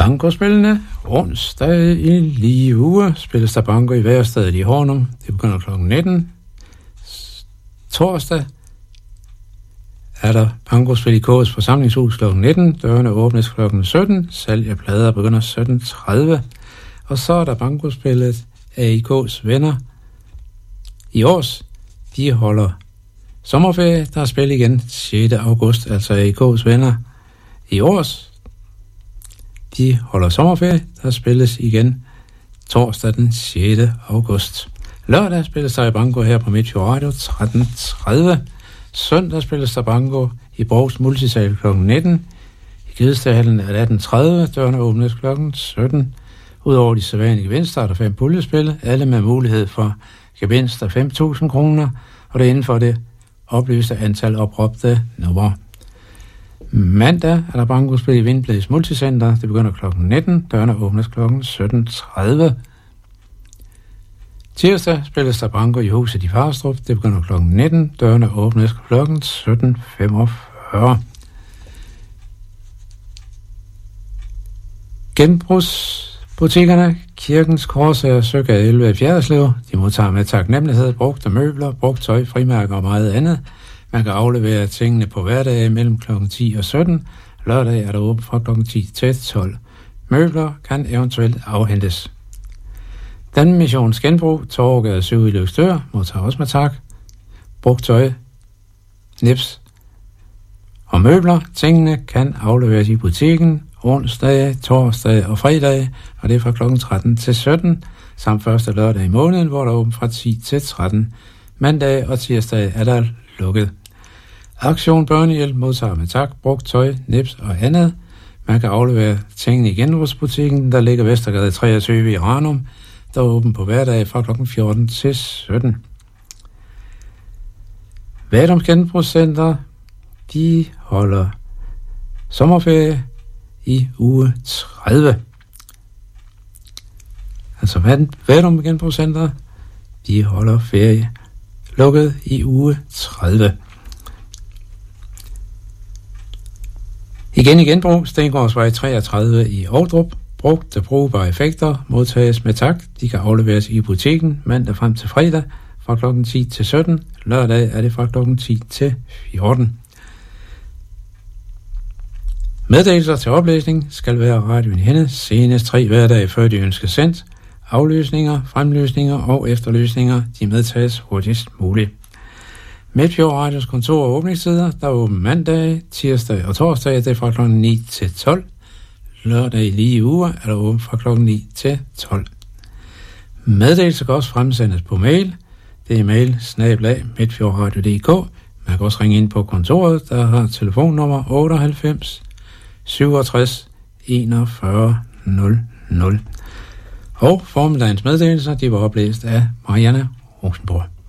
Bankospillene. Onsdag i lige uge spilles der banko i Værestedet i Hornum. Det begynder kl. 19. Torsdag er der bankospil i KS forsamlingshus kl. 19. Dørene åbnes kl. 17. Salg af plader begynder 17.30. Og så er der bankospillet af AIK's venner i års. De holder sommerferie. Der er spil igen 6. august, altså AIK's venner i års. De holder sommerferie. Der spilles igen torsdag den 6. august. Lørdag spilles der i banko her på Midtfjord Radio 13.30. Søndag spilles der banko i Borgs Multisal kl. 19. I Gedestadhallen er 18.30. Dørene åbnes kl. 17. Udover de sædvanlige gevinster er der 5 puljespil. Alle med mulighed for gevinst af 5.000 kroner. Og det er inden for det oplyste antal opråbte nummer. Mandag er der bankospil i Vindblæs Multicenter. Det begynder kl. 19. Dørene åbnes kl. 17.30. Tirsdag spilles der banko i Huset i Farstrup. Det begynder kl. 19. Dørene åbnes kl. 17.45. Genbrugsbutikkerne Kirkens Korsager Søgade 11 i Fjerderslev. De modtager med taknemmelighed brugte møbler, brugt tøj, frimærker og meget andet. Man kan aflevere tingene på hverdage mellem kl. 10 og 17. Lørdag er der åbent fra kl. 10 til 12. Møbler kan eventuelt afhentes. Dan Missions Genbrug, Torvegade 7 i Løgstør, modtager også med tak. Brugt tøj, nips og møbler. Tingene kan afleveres i butikken onsdag, torsdag og fredag, og det er fra kl. 13 til 17, samt første lørdag i måneden, hvor der er åbent fra 10 til 13. Mandag og tirsdag er der lukket. Aktion Børnehjælp modtager med tak, brugt tøj, nips og andet. Man kan aflevere tingene i genbrugsbutikken, der ligger Vestergade 23 i Ranum, der er åben på hverdag fra kl. 14 til 17. Vadums Genbrugscenter, de holder sommerferie i uge 30. Altså Vadum Genbrugscenter, de holder ferie lukket i uge 30. Igen i genbrug, Stengårdsvej 33 i Ovdrup. Brugte brugbare effekter modtages med tak. De kan afleveres i butikken mandag frem til fredag fra kl. 10 til 17. Lørdag er det fra kl. 10 til 14. Meddelelser til oplæsning skal være radioen i hænde senest 3 hverdage før de ønskes sendt. Afløsninger, fremløsninger og efterløsninger, de medtages hurtigst muligt. Midtfjord Radios kontor og åbningstider, der er åben mandag, tirsdag og torsdag, det er fra kl. 9 til 12. Lørdag i lige uger er der åben fra kl. 9 til 12. Meddelelser kan også fremsendes på mail. Det er mail@midtfjordradio.dk. Man kan også ringe ind på kontoret, der har telefonnummer 98 67 41 00. Og formiddagens meddelelser, de var oplæst af Marianne Rosenborg.